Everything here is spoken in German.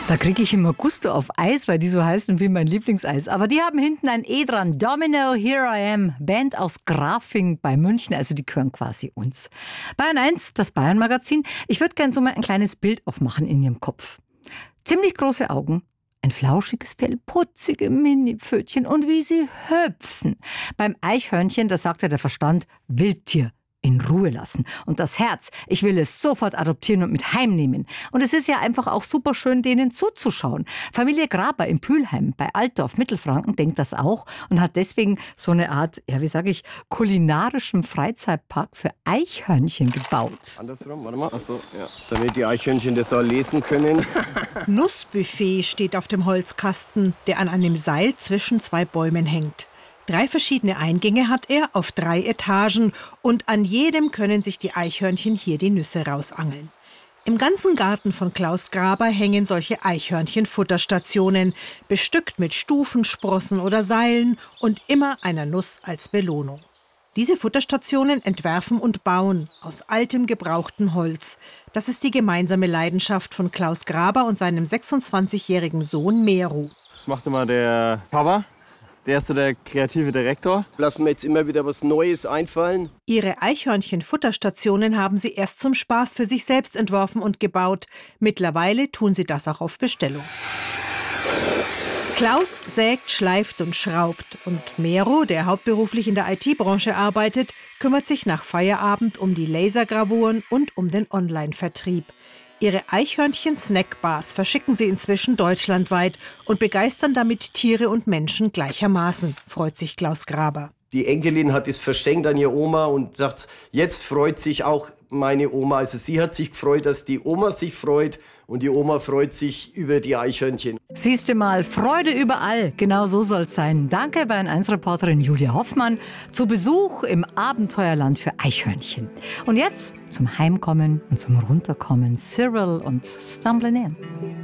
Da kriege ich immer Gusto auf Eis, weil die so heißen wie mein Lieblingseis. Aber die haben hinten ein E dran. Domino, Here I Am. Band aus Grafing bei München. Also die gehören quasi uns. Bayern 1, das Bayern-Magazin. Ich würde gerne so mal ein kleines Bild aufmachen in Ihrem Kopf. Ziemlich große Augen. Ein flauschiges Fell, putzige Mini-Pfötchen und wie sie hüpfen. Beim Eichhörnchen, da sagt ja der Verstand, Wildtier. In Ruhe lassen. Und das Herz, ich will es sofort adoptieren und mit heimnehmen. Und es ist ja einfach auch super schön, denen zuzuschauen. Familie Graber in Pülheim bei Altdorf, Mittelfranken, denkt das auch und hat deswegen so eine Art, ja wie sage ich, kulinarischen Freizeitpark für Eichhörnchen gebaut. Andersrum, warte mal. Achso, ja. Damit die Eichhörnchen das auch lesen können. Nussbuffet steht auf dem Holzkasten, der an einem Seil zwischen zwei Bäumen hängt. 3 verschiedene Eingänge hat er auf 3 Etagen und an jedem können sich die Eichhörnchen hier die Nüsse rausangeln. Im ganzen Garten von Klaus Graber hängen solche Eichhörnchen-Futterstationen, bestückt mit Stufen, Sprossen oder Seilen und immer einer Nuss als Belohnung. Diese Futterstationen entwerfen und bauen aus altem, gebrauchtem Holz. Das ist die gemeinsame Leidenschaft von Klaus Graber und seinem 26-jährigen Sohn Meru. Das macht immer der Papa. Der ist so der kreative Direktor. Lassen wir jetzt immer wieder was Neues einfallen. Ihre Eichhörnchen-Futterstationen haben sie erst zum Spaß für sich selbst entworfen und gebaut. Mittlerweile tun sie das auch auf Bestellung. Klaus sägt, schleift und schraubt. Und Meru, der hauptberuflich in der IT-Branche arbeitet, kümmert sich nach Feierabend um die Lasergravuren und um den Online-Vertrieb. Ihre Eichhörnchen-Snackbars verschicken sie inzwischen deutschlandweit und begeistern damit Tiere und Menschen gleichermaßen, freut sich Klaus Graber. Die Enkelin hat es verschenkt an ihre Oma und sagt, jetzt freut sich auch meine Oma. Also sie hat sich gefreut, dass die Oma sich freut und die Oma freut sich über die Eichhörnchen. Siehst du mal, Freude überall. Genau so soll es sein. Danke Bayern 1-Reporterin Julia Hoffmann zu Besuch im Abenteuerland für Eichhörnchen. Und jetzt zum Heimkommen und zum Runterkommen. Cyril und Stumbling In.